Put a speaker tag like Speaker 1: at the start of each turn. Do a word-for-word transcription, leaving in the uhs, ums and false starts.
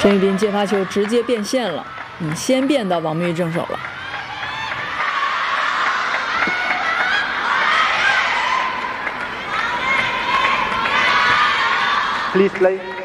Speaker 1: 申玉斌接发球直接变线了，嗯，先变到王明玉正手了。
Speaker 2: Please play.